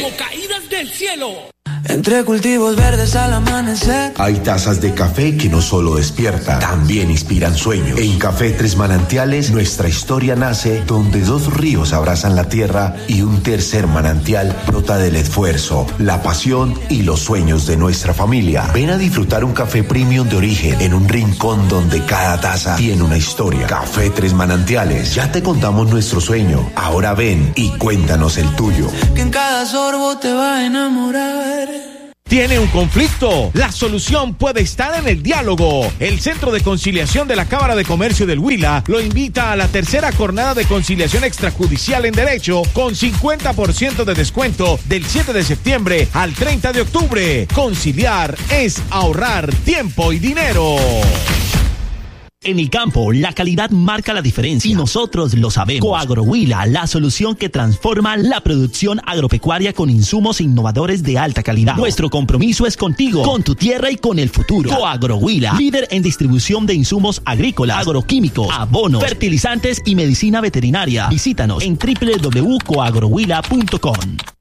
como caídas del cielo. Entre cultivos verdes al amanecer. Hay tazas de café que no solo despiertan, también inspiran sueños. En Café Tres Manantiales, nuestra historia nace donde dos ríos abrazan la tierra y un tercer manantial brota del esfuerzo, la pasión y los sueños de nuestra familia. Ven a disfrutar un café premium de origen en un rincón donde cada taza tiene una historia. Café Tres Manantiales, ya te contamos nuestro sueño. Ahora ven y cuéntanos el tuyo. Que en cada sorbo te va a enamorar. ¿Tiene un conflicto? La solución puede estar en el diálogo. El Centro de Conciliación de la Cámara de Comercio del Huila lo invita a la tercera jornada de conciliación extrajudicial en derecho con 50% de descuento del 7 de septiembre al 30 de octubre. Conciliar es ahorrar tiempo y dinero. En el campo, la calidad marca la diferencia y nosotros lo sabemos. Coagrohuila, la solución que transforma la producción agropecuaria con insumos innovadores de alta calidad. Nuestro compromiso es contigo, con tu tierra y con el futuro. Coagrohuila, líder en distribución de insumos agrícolas, agroquímicos, abonos, fertilizantes y medicina veterinaria. Visítanos en www.coagrohuila.com.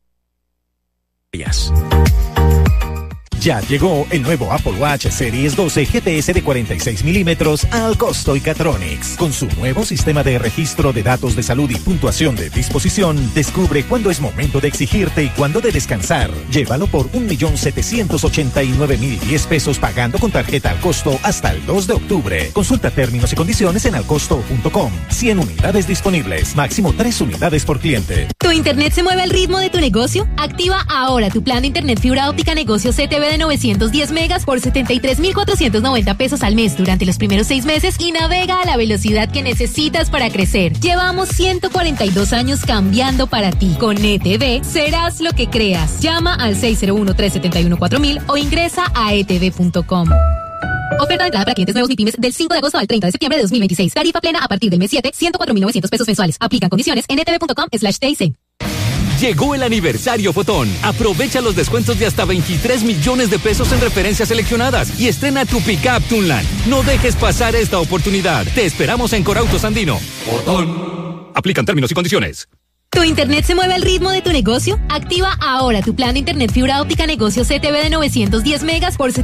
Ya llegó el nuevo Apple Watch Series 12 GTS de 46 milímetros al costo Icatronics. Con su nuevo sistema de registro de datos de salud y puntuación de disposición, descubre cuándo es momento de exigirte y cuándo de descansar. Llévalo por 1.789.010 pesos pagando con tarjeta al costo hasta el 2 de octubre. Consulta términos y condiciones en alcosto.com. 100 unidades disponibles, máximo 3 unidades por cliente. ¿Tu internet se mueve al ritmo de tu negocio? Activa ahora tu plan de internet fibra óptica negocio CTV de 910 megas por 73.490 pesos al mes durante los primeros 6 meses y navega a la velocidad que necesitas para crecer. Llevamos 142 años cambiando para ti. Con ETV serás lo que creas. Llama al 601-371-4000 o ingresa a etv.com. Oferta de entrada para clientes nuevos MIPYMES del 5 de agosto al 30 de septiembre de 2026. Tarifa plena a partir del mes 7, 104.900 pesos mensuales. Aplican condiciones en etv.com/TIC. Llegó el aniversario Fotón. Aprovecha los descuentos de hasta 23 millones de pesos en referencias seleccionadas y estrena tu Pickup Tunland. No dejes pasar esta oportunidad. Te esperamos en Corautos Andino. Fotón. Aplican términos y condiciones. ¿Tu internet se mueve al ritmo de tu negocio? Activa ahora tu plan de internet fibra óptica negocio CTV de 910 megas por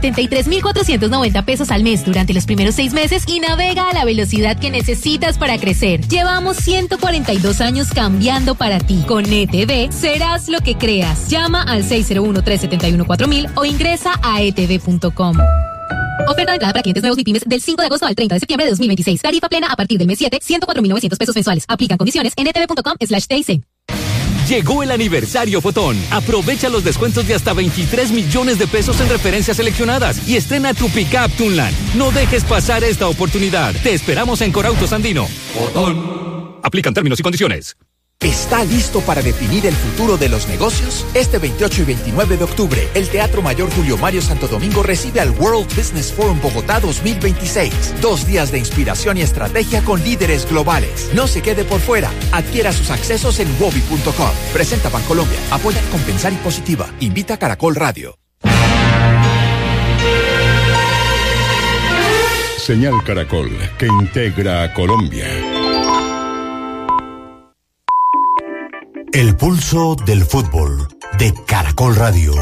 73.490 pesos al mes durante los primeros 6 meses y navega a la velocidad que necesitas para crecer. Llevamos 142 años cambiando para ti. Con ETV serás lo que creas. Llama al 601-371-4000 o ingresa a etv.com. Oferta de entrada para clientes nuevos MIPYMES del 5 de agosto al 30 de septiembre de 2026. Tarifa plena a partir del mes 7, 104.900 pesos mensuales. Aplican condiciones en etv.com/TIC. Llegó el aniversario Fotón. Aprovecha los descuentos de hasta 23 millones de pesos en referencias seleccionadas y estrena tu Pickup Tunland. No dejes pasar esta oportunidad. Te esperamos en Corautos Andino. Fotón. Aplican términos y condiciones. ¿Está listo para definir el futuro de los negocios? Este 28 y 29 de octubre, el Teatro Mayor Julio Mario Santo Domingo recibe al World Business Forum Bogotá 2026. 2 días de inspiración y estrategia con líderes globales. No se quede por fuera. Adquiera sus accesos en wobi.com. Presenta Bancolombia. Apoya Compensar y Positiva. Invita a Caracol Radio. Señal Caracol, que integra a Colombia. El pulso del fútbol de Caracol Radio.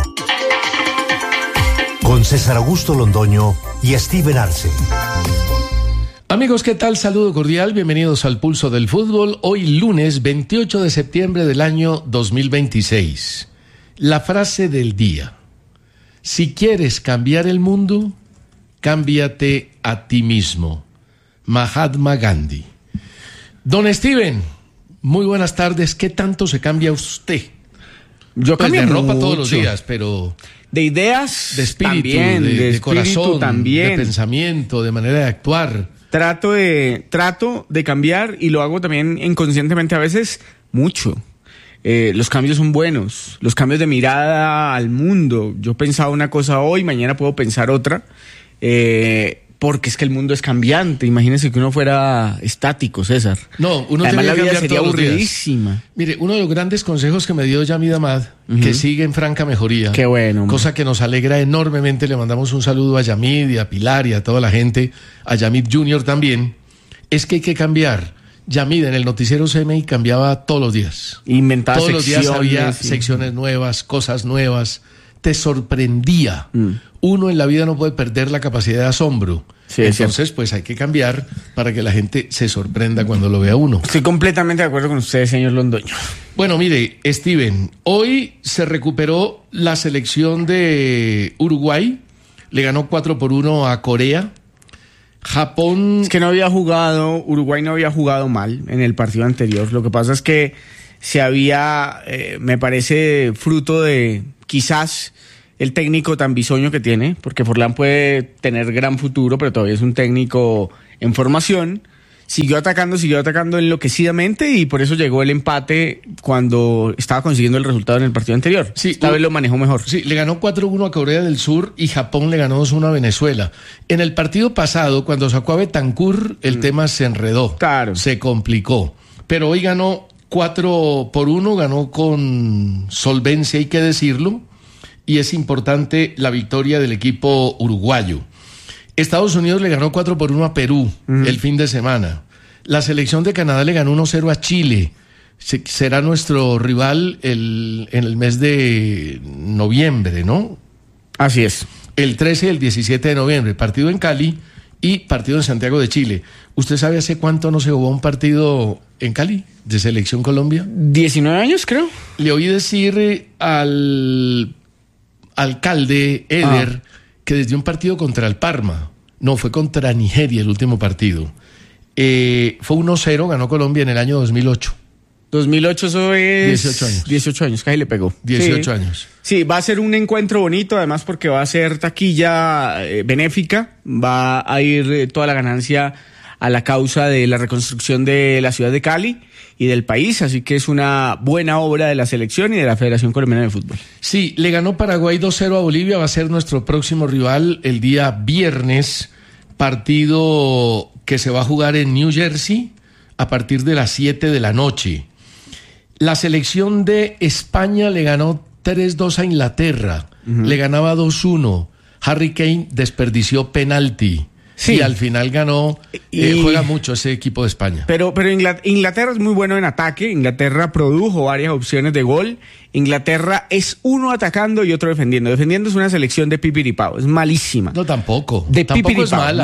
Con César Augusto Londoño y Steven Arce. Amigos, ¿qué tal? Saludo cordial, bienvenidos al Pulso del Fútbol. Hoy lunes 28 de septiembre del año 2026. La frase del día: si quieres cambiar el mundo, cámbiate a ti mismo. Mahatma Gandhi. Don Steven, muy buenas tardes. ¿Qué tanto se cambia usted? Yo cambio de ropa mucho. Todos los días, pero de ideas, de espíritu, también, de espíritu corazón, también. de pensamiento, de manera de actuar. Trato de cambiar y lo hago también inconscientemente a veces mucho. Los cambios son buenos, los cambios de mirada al mundo. Yo pensaba una cosa hoy, mañana puedo pensar otra. Porque es que el mundo es cambiante. Imagínense que uno fuera estático, César. No, uno además la vida cambiar sería todos los días. aburridísima. Mire, uno de los grandes consejos que me dio Yamid Amad, que sigue en franca mejoría. Qué bueno. Cosa que nos alegra enormemente. Le mandamos un saludo a Yamid y a Pilar y a toda la gente, a Yamid Junior también. Es que hay que cambiar. Yamid en el noticiero CMI cambiaba todos los días. Inventaba todos secciones. Todos los días había sí. secciones nuevas, cosas nuevas. Te sorprendía. Uno en la vida no puede perder la capacidad de asombro. Sí, entonces, pues hay que cambiar para que la gente se sorprenda cuando lo vea uno. Estoy completamente de acuerdo con usted, señor Londoño. Bueno, mire, Steven, hoy se recuperó la selección de Uruguay. Le ganó 4-1 a Corea. Japón... Es que Uruguay no había jugado mal en el partido anterior. Lo que pasa es que se había, me parece, fruto de quizás el técnico tan bisoño que tiene, porque Forlán puede tener gran futuro, pero todavía es un técnico en formación. Siguió atacando enloquecidamente y por eso llegó el empate cuando estaba consiguiendo el resultado en el partido anterior. Sí, esta vez lo manejó mejor. Sí, le ganó 4-1 a Corea del Sur y Japón le ganó 2-1 a Venezuela. En el partido pasado, cuando sacó a Betancur, el tema se enredó. Claro. Se complicó. Pero hoy ganó 4-1, ganó con solvencia, hay que decirlo. Y es importante la victoria del equipo uruguayo. Estados Unidos le ganó 4-1 a Perú el fin de semana. La selección de Canadá le ganó 1-0 a Chile. Será nuestro rival en el mes de noviembre, ¿no? Así es. El 13 y el 17 de noviembre. Partido en Cali y partido en Santiago de Chile. ¿Usted sabe hace cuánto no se jugó un partido en Cali de Selección Colombia? 19 años, creo. Le oí decir al alcalde Eder que desde un partido contra el Parma, no, fue contra Nigeria el último partido, fue 1-0, ganó Colombia en el año 2008. 2008, eso es... 18 años. 18 años, casi le pegó. 18 años. Sí, va a ser un encuentro bonito, además porque va a ser taquilla benéfica, va a ir toda la ganancia a la causa de la reconstrucción de la ciudad de Cali y del país, así que es una buena obra de la selección y de la Federación Colombiana de Fútbol. Sí, le ganó Paraguay 2-0 a Bolivia, va a ser nuestro próximo rival el día viernes, partido que se va a jugar en New Jersey a partir de las 7 de la noche. La selección de España le ganó 3-2 a Inglaterra, le ganaba 2-1, Harry Kane desperdició penalti. Sí. Y al final ganó, juega mucho ese equipo de España. Pero Inglaterra es muy bueno en ataque, Inglaterra produjo varias opciones de gol, Inglaterra es uno atacando y otro defendiendo. Defendiendo es una selección de pipiripao, es malísima. No, tampoco. De tampoco es mala.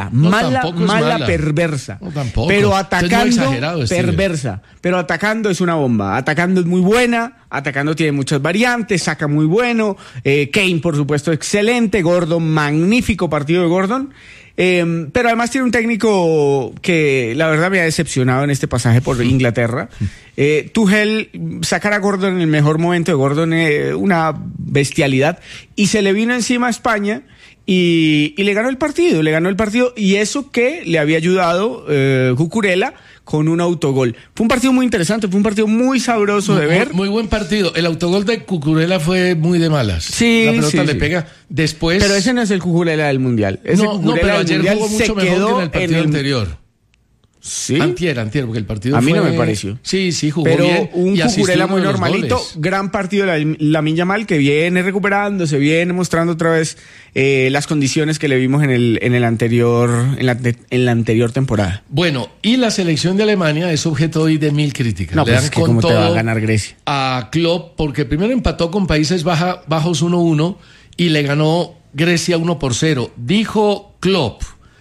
Mala, perversa. No, tampoco. Pero atacando, perversa. Pero atacando es una bomba. Atacando es muy buena, atacando tiene muchas variantes, saca muy bueno. Kane, por supuesto, excelente. Gordon, magnífico partido de Gordon. Pero además tiene un técnico que la verdad me ha decepcionado en este pasaje por Inglaterra. Tuchel, sacar a Gordon en el mejor momento de Gordon, una bestialidad, y se le vino encima a España y le ganó el partido, y eso que le había ayudado Cucurella con un autogol. Fue un partido muy interesante, fue un partido muy sabroso de ver. Muy buen partido. El autogol de Cucurella fue muy de malas. Sí, la pelota le sí. pega después. Pero ese no es el Cucurella del Mundial. Ese No, pero ayer jugó mucho mejor que en el partido anterior. Sí. Antier, porque el partido a mí no me pareció. Sí, jugó pero bien. Un Cucurella muy normalito, goles. Gran partido de Lamine Yamal, que viene recuperándose, viene mostrando otra vez las condiciones que le vimos en la anterior temporada. Bueno, y la selección de Alemania es objeto hoy de 1000 críticas. No, le pues dan es que con cómo todo te va a ganar Grecia. A Klopp, porque primero empató con Países Bajos 1-1 y le ganó Grecia 1-0. Dijo Klopp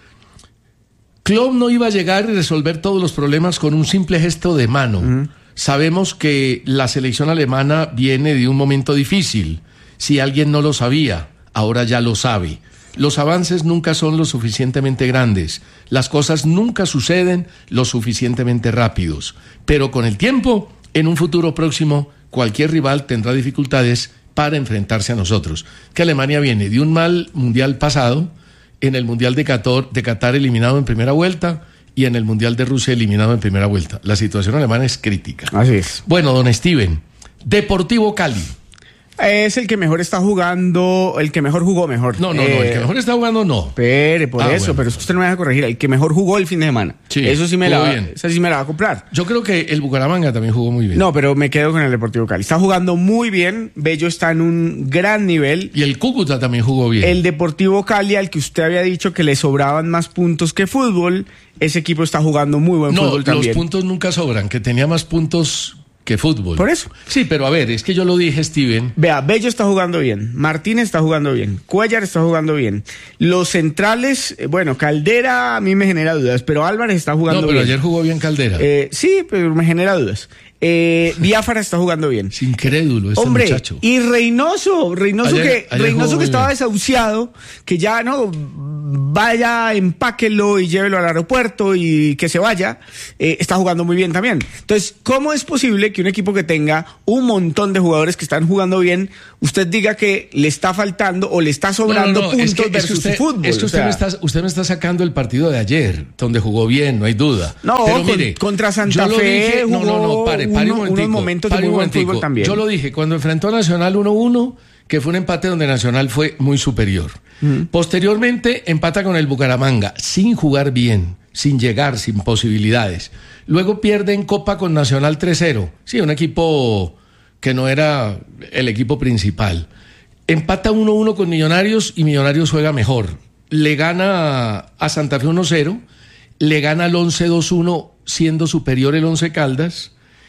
no iba a llegar y resolver todos los problemas con un simple gesto de mano. Sabemos que la selección alemana viene de un momento difícil. Si alguien no lo sabía, ahora ya lo sabe. Los avances nunca son lo suficientemente grandes. Las cosas nunca suceden lo suficientemente rápidos. Pero con el tiempo, en un futuro próximo, cualquier rival tendrá dificultades para enfrentarse a nosotros. Que Alemania viene de un mal mundial pasado, en el Mundial de Qatar eliminado en primera vuelta y en el Mundial de Rusia eliminado en primera vuelta. La situación alemana es crítica. Así es. Bueno, don Steven, Deportivo Cali. Es el que mejor está jugando, el que mejor jugó mejor. No, el que mejor está jugando no. Pero es que usted no me deja corregir. El que mejor jugó el fin de semana. Sí, eso sí me la va a comprar. Yo creo que el Bucaramanga también jugó muy bien. No, pero me quedo con el Deportivo Cali. Está jugando muy bien. Bello está en un gran nivel. Y el Cúcuta también jugó bien. El Deportivo Cali, al que usted había dicho que le sobraban más puntos que fútbol, ese equipo está jugando muy buen fútbol también. Los puntos nunca sobran, que tenía más puntos que fútbol. Por eso. Sí, pero a ver, es que yo lo dije, Steven. Vea, Bello está jugando bien, Martínez está jugando bien, Cuellar está jugando bien. Los centrales, bueno, Caldera a mí me genera dudas, pero Álvarez está jugando bien. No, pero ayer jugó bien Caldera. Sí, pero me genera dudas. Biafara está jugando bien. Es incrédulo este muchacho. Y Reynoso ayer que estaba desahuciado, que ya no vaya, empáquelo y llévelo al aeropuerto y que se vaya, está jugando muy bien también. Entonces, ¿cómo es posible que un equipo que tenga un montón de jugadores que están jugando bien, usted diga que le está faltando o le está sobrando puntos versus su fútbol? Es que usted me está sacando el partido de ayer, donde jugó bien, no hay duda. No, pero mire, contra Santa Fe jugó unos momentos de muy buen fútbol también. Yo lo dije, cuando enfrentó a Nacional 1-1, que fue un empate donde Nacional fue muy superior. Posteriormente empata con el Bucaramanga, sin jugar bien, sin llegar, sin posibilidades. Luego pierde en Copa con Nacional 3-0. Sí, un equipo que no era el equipo principal. Empata 1-1 con Millonarios y Millonarios juega mejor. Le gana a Santa Fe 1-0, le gana al 11 2-1 siendo superior el Once Caldas.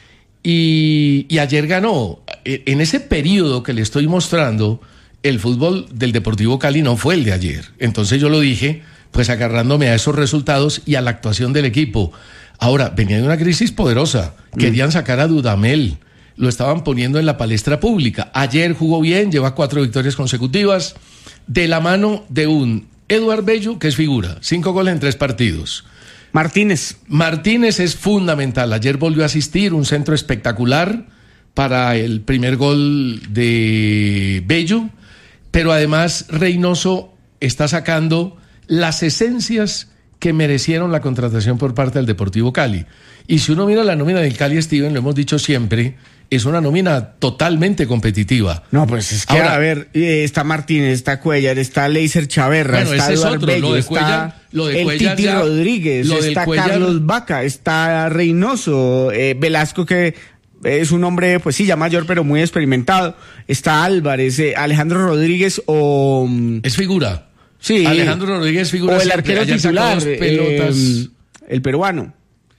Y ayer ganó. En ese periodo que le estoy mostrando, el fútbol del Deportivo Cali no fue el de ayer. Entonces yo lo dije, pues agarrándome a esos resultados y a la actuación del equipo. Ahora, venía de una crisis poderosa. Querían sacar a Dudamel. Lo estaban poniendo en la palestra pública. Ayer jugó bien, lleva 4 victorias consecutivas, de la mano de un Eduard Bello, que es figura. 5 goles en 3 partidos. Martínez es fundamental. Ayer volvió a asistir, un centro espectacular para el primer gol de Bello, pero además Reynoso está sacando las esencias que merecieron la contratación por parte del Deportivo Cali. Y si uno mira la nómina del Cali, Steven, lo hemos dicho siempre, es una nómina totalmente competitiva. No, pues es que, ahora, a ver, está Martínez, está Cuellar, está Leiser Chaverra, bueno, está Eduard Bello, está el Titi Rodríguez, está Carlos Vaca, está Reynoso, Velasco, que es un hombre, pues sí, ya mayor, pero muy experimentado. Está Álvarez, Alejandro Rodríguez o... Es figura. Sí. Alejandro Rodríguez figura. O el arquero titular, pelotas. El peruano.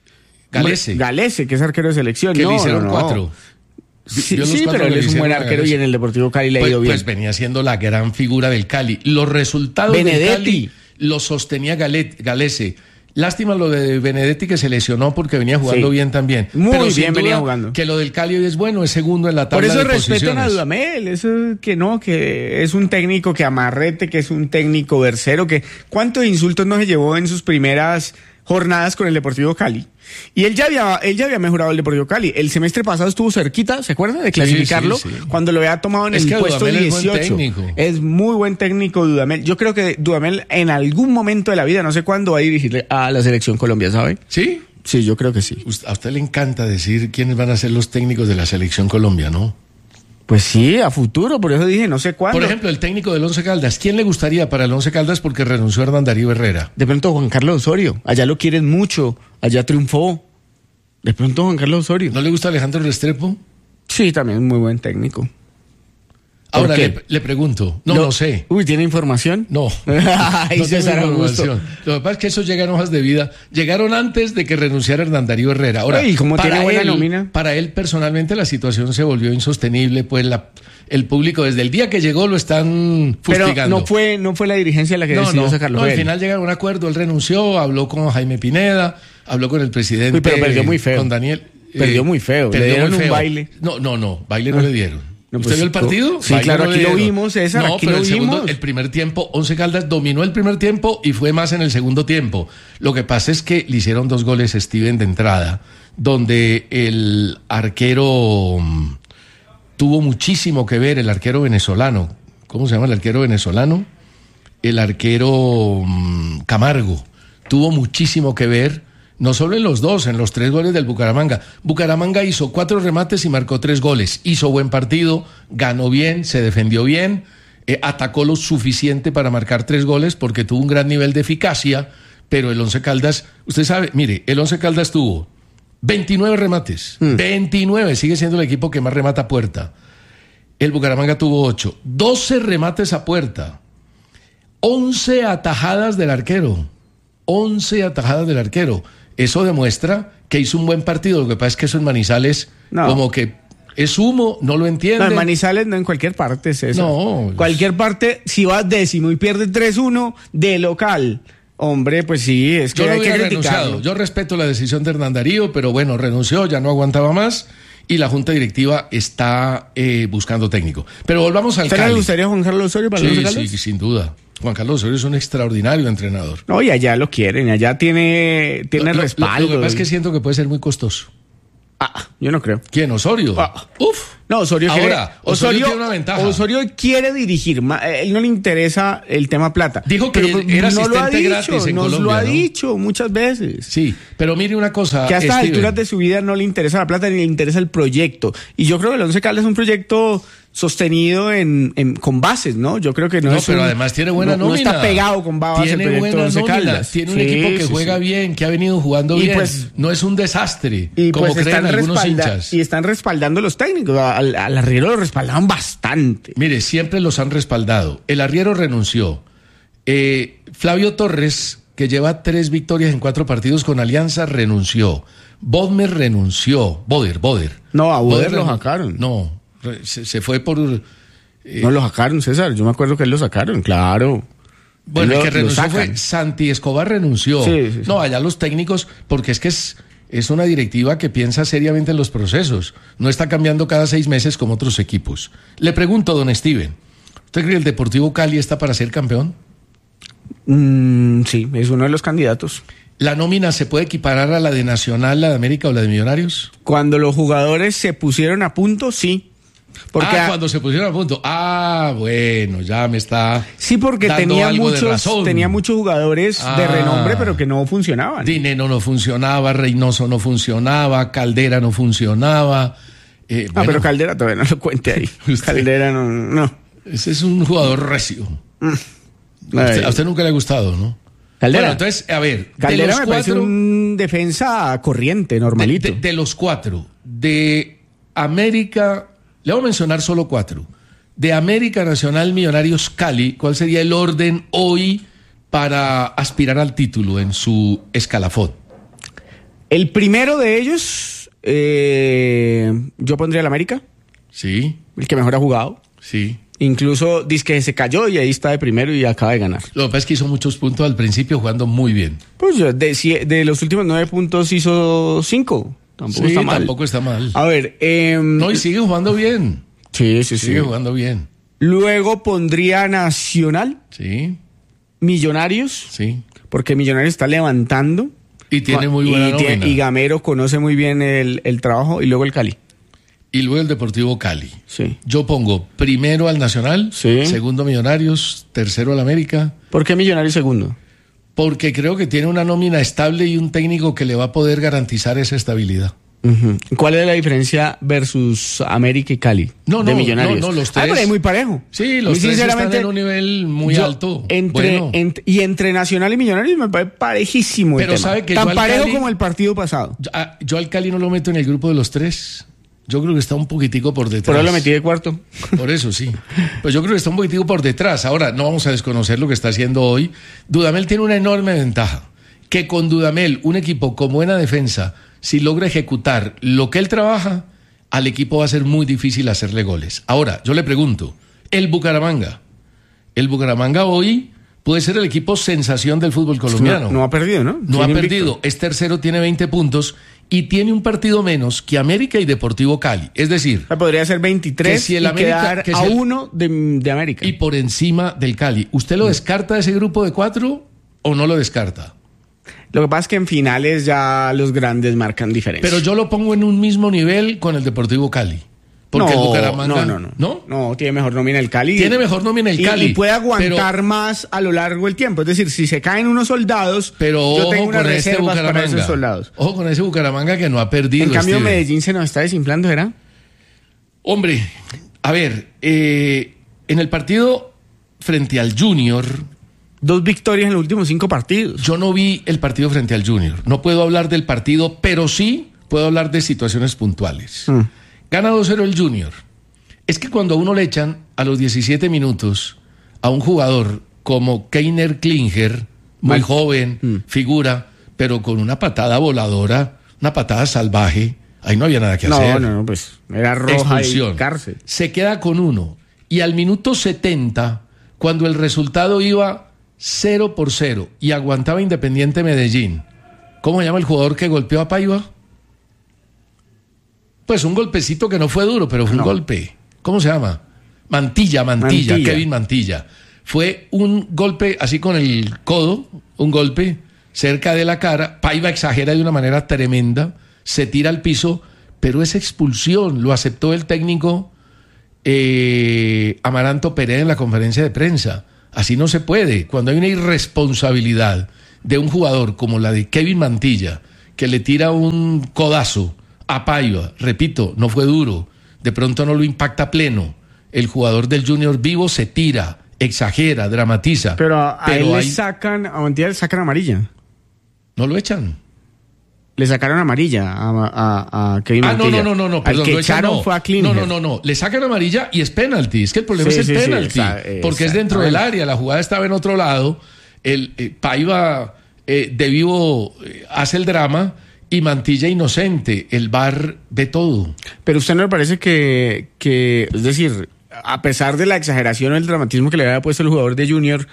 Galese, que es arquero de selección. Que le hicieron 4. Sí, pero él es un buen arquero y en el Deportivo Cali le ha ido bien. Pues venía siendo la gran figura del Cali. Los resultados del Cali los sostenía Galese. Lástima lo de Benedetti, que se lesionó porque venía jugando bien también. Muy bien venía jugando. Que lo del Cali hoy es bueno, es segundo en la tabla de posiciones. Por eso respetan a Dudamel, eso que es un técnico que amarrete, que es un técnico versero, que cuántos insultos no se llevó en sus primeras jornadas con el Deportivo Cali. Y él ya había mejorado el Deportivo Cali. El semestre pasado estuvo cerquita, ¿se acuerdan? De clasificarlo, sí. Cuando lo había tomado en el puesto Dudamel 18. Es muy buen técnico Dudamel. Yo creo que Dudamel en algún momento de la vida, no sé cuándo, va a dirigir a la selección Colombia, ¿sabe? ¿Sí? Sí, yo creo que sí. A usted le encanta decir quiénes van a ser los técnicos de la selección Colombia, ¿no? Pues sí, a futuro, por eso dije, no sé cuándo. Por ejemplo, el técnico del Once Caldas, ¿quién le gustaría para el Once Caldas porque renunció a Hernán Darío Herrera? De pronto Juan Carlos Osorio, allá lo quieren mucho, allá triunfó. De pronto Juan Carlos Osorio. ¿No le gusta Alejandro Restrepo? Sí, también es muy buen técnico. Ahora le pregunto, no sé. Uy, ¿tiene información? No, Ay, no tengo información. Lo que pasa es que eso llega en hojas de vida. Llegaron antes de que renunciara Hernán Darío Herrera. Ahora, y como tiene buena nómina. Para él personalmente la situación se volvió insostenible, pues el público desde el día que llegó lo están fustigando. Pero no fue la dirigencia la que decidió sacarlo. Al final llegaron a un acuerdo, él renunció, habló con Jaime Pineda, habló con el presidente. Uy, pero perdió muy feo. Con Daniel. Perdió muy feo. Le dieron un baile. No, baile no le dieron. No, ¿Usted vio el partido? Sí, claro, aquí lo vimos, César. No, aquí pero lo vimos. El primer tiempo, Once Caldas dominó el primer tiempo y fue más en el segundo tiempo. Lo que pasa es que le hicieron 2 goles Steven de entrada, donde el arquero tuvo muchísimo que ver, el arquero venezolano. ¿Cómo se llama el arquero venezolano? El arquero Camargo. Tuvo muchísimo que ver No solo en los 2, en los 3 goles del Bucaramanga. Bucaramanga hizo 4 remates y marcó 3 goles. Hizo buen partido, ganó bien, se defendió bien, atacó lo suficiente para marcar 3 goles porque tuvo un gran nivel de eficacia, pero el Once Caldas, usted sabe, mire, el Once Caldas tuvo 29 remates, 29, sigue siendo el equipo que más remata a puerta. El Bucaramanga tuvo 8, 12 remates a puerta, 11 atajadas del arquero, 11 atajadas del arquero. Eso demuestra que hizo un buen partido. Lo que pasa es que eso en Manizales como que es humo, no lo entienden. No, en Manizales no, en cualquier parte es eso. No. Cualquier parte, si vas 10º y pierdes 3-1 de local, hombre, pues sí, es que hay que criticarlo. Yo respeto la decisión de Hernán Darío, pero bueno, renunció, ya no aguantaba más y la Junta Directiva está buscando técnico. Pero volvamos al Cali. ¿Le gustaría Juan Carlos Osorio para los Caldas? Sí, sin duda. Juan Carlos Osorio es un extraordinario entrenador. No, y allá lo quieren, allá tiene respaldo. Lo que pasa es que siento que puede ser muy costoso. Yo no creo. ¿Quién? ¿Osorio? No, Osorio tiene una ventaja. Osorio quiere dirigir, él no le interesa el tema plata. Dijo que era asistente gratis en Colombia, lo ha dicho muchas veces. Sí, pero mire una cosa, que a estas alturas de su vida no le interesa la plata ni le interesa el proyecto. Y yo creo que el Once Caldas es un proyecto sostenido con bases, ¿no? Yo creo que pero además tiene buena nómina. No está pegado con bases el proyecto de Once Caldas. Tiene un equipo que juega bien, que ha venido jugando bien. Pues, no es un desastre, y como pues creen algunos hinchas. Y están respaldando los técnicos. Al arriero lo respaldaron bastante. Mire, siempre los han respaldado. El arriero renunció. Flavio Torres, que lleva 3 victorias en 4 partidos con Alianza, renunció. Bodmer renunció. Boder. No, a Boder lo sacaron. No, se fue por... no lo sacaron, César. Yo me acuerdo que él lo sacaron, claro. Bueno, el que renunció fue Santi Escobar renunció. Sí. No, allá los técnicos, porque es que es una directiva que piensa seriamente en los procesos. No está cambiando cada 6 meses como otros equipos. Le pregunto, don Steven, ¿usted cree que el Deportivo Cali está para ser campeón? Sí, es uno de los candidatos. ¿La nómina se puede equiparar a la de Nacional, la de América o la de Millonarios? Cuando los jugadores se pusieron a punto, sí. Porque cuando se pusieron a punto. Bueno, ya me está. Sí, porque tenía muchos jugadores de renombre, pero que no funcionaban. Dineno no funcionaba, Reynoso no funcionaba, Caldera no funcionaba. Pero Caldera todavía no lo cuente ahí. Caldera no. Ese es un jugador recio. A usted nunca le ha gustado, ¿no? Caldera. Bueno, entonces, a ver. Caldera me parece un defensa corriente, normalito. De los 4, de América. Le voy a mencionar solo 4. De América, Nacional, Millonarios, Cali, ¿cuál sería el orden hoy para aspirar al título en su escalafón? El primero de ellos, yo pondría el América. Sí. El que mejor ha jugado. Sí. Incluso dice que se cayó y ahí está de primero y acaba de ganar. Lo que pasa es que hizo muchos puntos al principio jugando muy bien. Pues de los últimos 9 puntos hizo 5. Tampoco está mal. A ver, no, y sigue jugando bien. Sí. Sigue jugando bien. Luego pondría Nacional. Sí. Millonarios. Sí. Porque Millonarios está levantando. Y tiene muy buena nómina. Y Gamero conoce muy bien el trabajo. Y luego el Cali. Y luego el Deportivo Cali. Sí. Yo pongo primero al Nacional, segundo Millonarios, tercero al América. ¿Por qué Millonarios segundo? Porque creo que tiene una nómina estable y un técnico que le va a poder garantizar esa estabilidad. ¿Cuál es la diferencia versus América y Cali? De Millonarios. No, los 3. Pero es muy parejo. Sí, los 3 están en un nivel muy alto. Entre Nacional y Millonarios me parece parejísimo el tema. Sabe que tan parejo Cali, como el partido pasado. Yo al Cali no lo meto en el grupo de los 3. Yo creo que está un poquitico por detrás. Pero lo metí de cuarto. Por eso sí. Pues yo creo que está un poquitico por detrás. Ahora, no vamos a desconocer lo que está haciendo hoy. Dudamel tiene una enorme ventaja. Que con Dudamel, un equipo con buena defensa, si logra ejecutar lo que él trabaja, al equipo va a ser muy difícil hacerle goles. Ahora, yo le pregunto, el Bucaramanga hoy puede ser el equipo sensación del fútbol colombiano. No ha perdido, ¿no? No ha perdido. Es tercero, tiene 20 puntos y tiene un partido menos que América y Deportivo Cali. Es decir, podría ser 23 que si el y América, quedar a 1 de América. Y por encima del Cali. ¿Usted lo descarta de ese grupo de 4 o no lo descarta? Lo que pasa es que en finales ya los grandes marcan diferencia. Pero yo lo pongo en un mismo nivel con el Deportivo Cali. Porque el Bucaramanga... No, tiene mejor nómina el Cali. Tiene mejor nómina el Cali. Y puede aguantar más a lo largo del tiempo. Es decir, si se caen unos soldados, pero yo tengo unas reservas para esos soldados. Ojo con ese Bucaramanga que no ha perdido. En cambio, Medellín se nos está desinflando, ¿verdad? Hombre, a ver, en el partido frente al Junior... 2 victorias en los últimos 5 partidos. Yo no vi el partido frente al Junior. No puedo hablar del partido, pero sí puedo hablar de situaciones puntuales. Gana 2-0 el Junior. Es que cuando a uno le echan a los 17 minutos a un jugador como Keiner Klinger, muy joven, figura, pero con una patada voladora, una patada salvaje, ahí no había nada que hacer. No, pues era roja y cárcel. Se queda con 1. Y al minuto 70, cuando el resultado iba 0-0 y aguantaba Independiente Medellín, ¿cómo se llama el jugador que golpeó a Paiva? Pues un golpecito que no fue duro, pero fue un golpe. ¿Cómo se llama? Mantilla, Kevin Mantilla. Fue un golpe así con el codo, un golpe cerca de la cara. Paiva exagera de una manera tremenda, se tira al piso, pero esa expulsión lo aceptó el técnico Amaranto Perea en la conferencia de prensa. Así no se puede. Cuando hay una irresponsabilidad de un jugador como la de Kevin Mantilla, que le tira un codazo a Paiva, repito, no fue duro, de pronto no lo impacta pleno. El jugador del Junior vivo se tira, exagera, dramatiza. Pero a él le sacan amarilla. ¿No lo echan? Le sacaron amarilla a Kevin Mantilla. No. Al que echaron fue a Klinger. No. Le sacan amarilla y es penalti. Es que el problema es el penalti. Porque es dentro del área. La jugada estaba en otro lado. Paiva de vivo hace el drama y Mantilla inocente. El VAR ve todo. Pero usted no le parece que es decir, a pesar de la exageración o el dramatismo que le había puesto el jugador de Junior,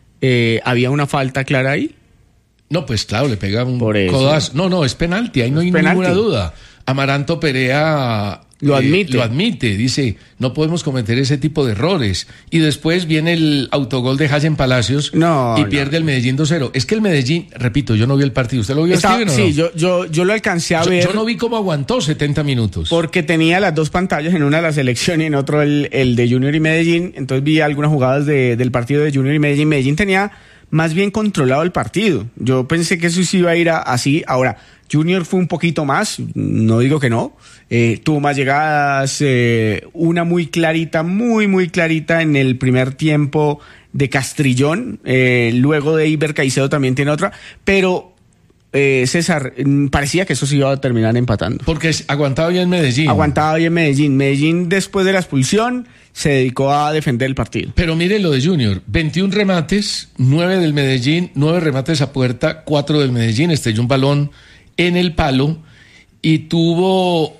había una falta clara ahí. No, pues claro, le pega un codazo. No, es penalti, ahí no hay ninguna duda. Amaranto Perea lo admite, dice, no podemos cometer ese tipo de errores. Y después viene el autogol de Hayen Palacios y pierde el Medellín 2-0. Es que el Medellín, repito, yo no vi el partido. ¿Usted lo vio, Steven, o no? Sí, yo lo alcancé a ver. Yo no vi cómo aguantó 70 minutos. Porque tenía las 2 pantallas, en una la selección y en otro el de Junior y Medellín. Entonces vi algunas jugadas del partido de Junior y Medellín. Medellín tenía más bien controlado el partido. Yo pensé que eso sí iba a ir así. Ahora, Junior fue un poquito más, no digo que no. Tuvo más llegadas, una muy clarita en el primer tiempo de Castrillón. Luego de Iber Caicedo también tiene otra. Pero, César, parecía que eso se iba a terminar empatando. Porque aguantaba bien Medellín. Medellín, después de la expulsión, se dedicó a defender el partido. Pero mire lo de Junior, 21 remates, 9 del Medellín, 9 remates a puerta, 4 del Medellín, estrelló un balón en el palo y tuvo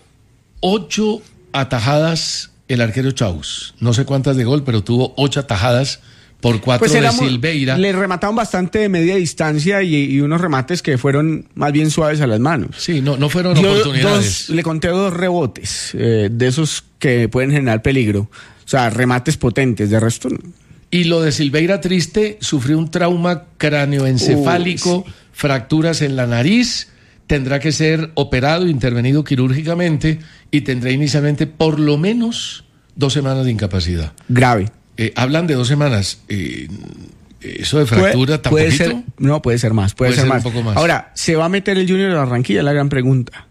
8 atajadas el arquero Chaus. No sé cuántas de gol, pero tuvo 8 atajadas por 4 de Silveira. Le remataron bastante de media distancia y unos remates que fueron más bien suaves a las manos. Sí, no fueron oportunidades. Le conté 2 rebotes de esos que pueden generar peligro. O sea, remates potentes, de resto no. Y lo de Silveira triste, sufrió un trauma cráneoencefálico, fracturas en la nariz, tendrá que ser operado, intervenido quirúrgicamente y tendrá inicialmente por lo menos 2 semanas de incapacidad. Grave. Hablan de 2 semanas. Eso de fractura tampoco. Puede ser más. Puede ser más. Un poco más. Ahora, ¿se va a meter el Junior a Barranquilla? La gran pregunta.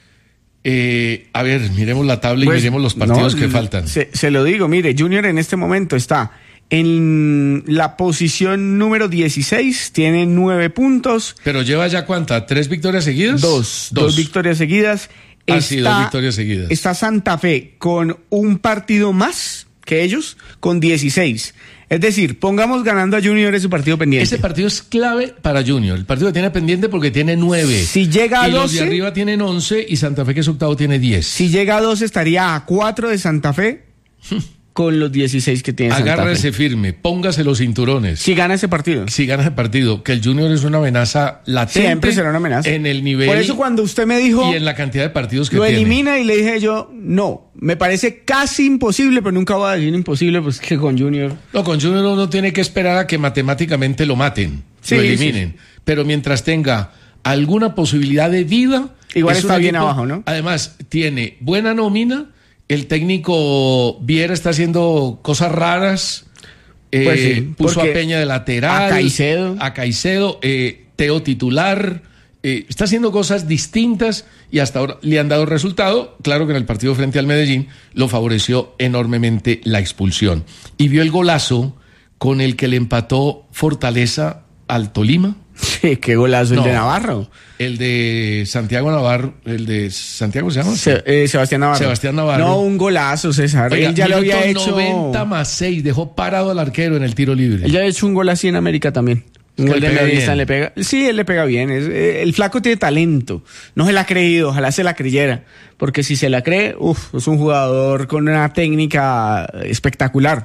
A ver, miremos la tabla y miremos los partidos que faltan. Se lo digo, mire, Junior en este momento está en la posición número 16, tiene 9 puntos. ¿Pero lleva ya cuánta? ¿3 victorias seguidas? 2 victorias seguidas. Sí, 2 victorias seguidas. Está Santa Fe con un partido más que ellos, con 16. Es decir, pongamos ganando a Junior ese partido pendiente. Ese partido es clave para Junior. El partido que tiene pendiente porque tiene 9. Si llega a 12... Y los de arriba tienen 11 y Santa Fe, que es octavo, tiene 10. Si llega a 12 estaría a 4 de Santa Fe con los 16 que tiene Santa Fe. Agárrese firme, póngase los cinturones. Si gana ese partido. Que el Junior es una amenaza latente. Siempre será una amenaza. En el nivel. Por eso cuando usted me dijo. Y en la cantidad de partidos que lo tiene. Lo elimina y le dije yo, no. Me parece casi imposible, pero nunca voy a decir imposible, pues que con Junior. No, con Junior uno tiene que esperar a que matemáticamente lo maten, lo eliminen. Sí. Pero mientras tenga alguna posibilidad de vida. Igual está bien abajo, ¿no? Además, tiene buena nómina. El técnico Viera está haciendo cosas raras. Pues sí, puso a Peña de lateral. A Caicedo, Teo titular. Está haciendo cosas distintas y hasta ahora le han dado resultado. Claro que en el partido frente al Medellín lo favoreció enormemente la expulsión. Y vio el golazo con el que le empató Fortaleza al Tolima. Sí, qué golazo, el de Navarro. El de Santiago Navarro, el de Santiago se llama. Sebastián Navarro. Sebastián Navarro. No, un golazo, César. Oiga, él ya lo había hecho. 90+6, dejó parado al arquero en el tiro libre. Él ya ha hecho un gol así en América también. Un gol de Medellín le pega. Sí, él le pega bien. El flaco tiene talento. No se la ha creído, ojalá se la creyera. Porque si se la cree, es un jugador con una técnica espectacular.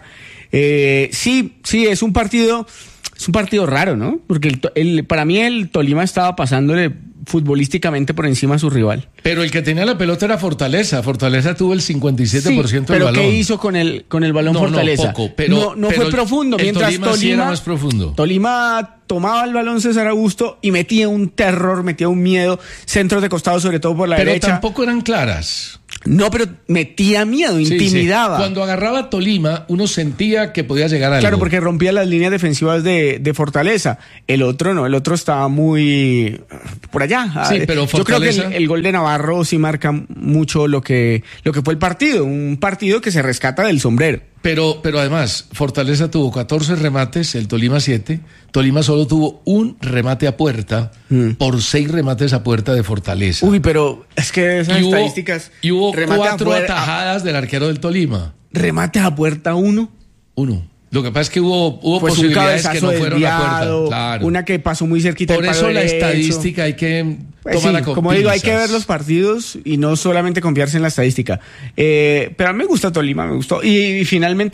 Sí, es un partido raro, ¿no? Porque para mí el Tolima estaba pasándole futbolísticamente por encima a su rival. Pero el que tenía la pelota era Fortaleza. Fortaleza tuvo el 57% del balón. ¿Pero qué hizo con el balón Fortaleza? Poco, pero no fue profundo. Mientras Tolima sí era más profundo. Tolima tomaba el balón César Augusto y metía un terror, metía un miedo, centros de costado sobre todo por la derecha. Pero tampoco eran claras. No, pero metía miedo, intimidaba. Sí. Cuando agarraba a Tolima, uno sentía que podía llegar a algo. Claro, porque rompía las líneas defensivas de Fortaleza. El otro no, el otro estaba muy por allá. Sí, pero Fortaleza... Yo creo que el gol de Navarro sí marca mucho lo que fue el partido. Un partido que se rescata del sombrero. Pero además, Fortaleza tuvo 14 remates, el Tolima 7. Tolima solo tuvo un remate a puerta por 6 remates a puerta de Fortaleza. Uy, pero es que esas estadísticas... Y hubo 4 atajadas del arquero del Tolima. ¿Remates a puerta 1? 1. Lo que pasa es que hubo pues posibilidades que no fueron a puerta. Claro. Una que pasó muy cerquita del palo derecho. Por eso la derecho. Estadística hay que tomarla con como pinzas. digo, hay que ver los partidos y no solamente confiarse en la estadística. Pero a mí me gusta Tolima, me gustó. Y finalmente